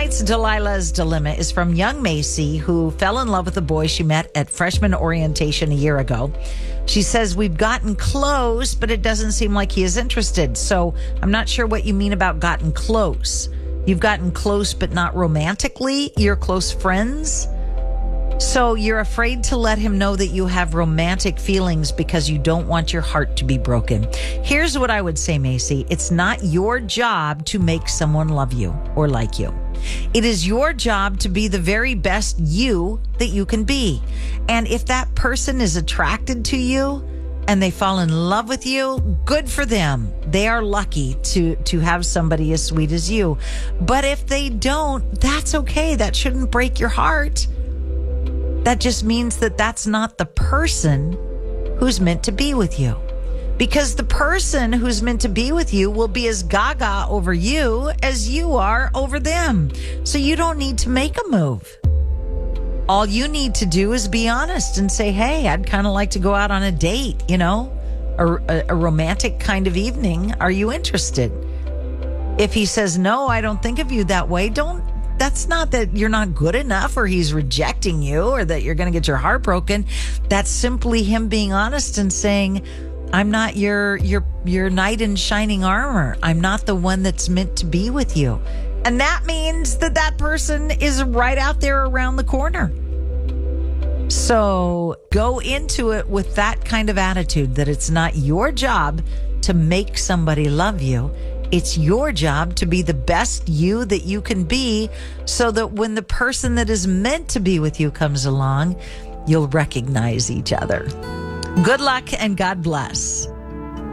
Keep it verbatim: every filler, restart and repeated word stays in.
Tonight's Delilah's Dilemma is from young Macy, who fell in love with a boy she met at freshman orientation a year ago. She says, we've gotten close, but it doesn't seem like he is interested. So I'm not sure what you mean about gotten close. You've gotten close, but not romantically? You're close friends? So you're afraid to let him know that you have romantic feelings because you don't want your heart to be broken. Here's what I would say, Macy. It's not your job to make someone love you or like you. It is your job to be the very best you that you can be. And if that person is attracted to you and they fall in love with you, good for them. They are lucky to, to have somebody as sweet as you. But if they don't, that's okay. That shouldn't break your heart. That just means that that's not the person who's meant to be with you. Because the person who's meant to be with you will be as gaga over you as you are over them. So you don't need to make a move. All you need to do is be honest and say, hey, I'd kind of like to go out on a date, you know, a, a, a romantic kind of evening. Are you interested? If he says, no, I don't think of you that way, don't. That's not that you're not good enough or he's rejecting you or that you're going to get your heart broken. That's simply him being honest and saying, I'm not your your your knight in shining armor. I'm not the one that's meant to be with you. And that means that that person is right out there around the corner. So go into it with that kind of attitude that it's not your job to make somebody love you. It's your job to be the best you that you can be so that when the person that is meant to be with you comes along, you'll recognize each other. Good luck and God bless.